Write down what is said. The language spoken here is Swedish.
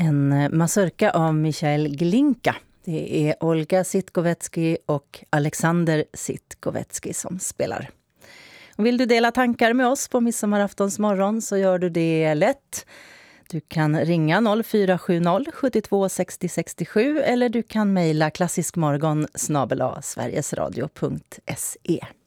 En mazurka av Michael Glinka. Det är Olga Sitkovetsky och Alexander Sitkovetsky som spelar. Och vill du dela tankar med oss på midsommaraftons morgon så gör du det lätt. Du kan ringa 0470 72 60 67 eller du kan mejla klassiskmorgon@sverigesradio.se.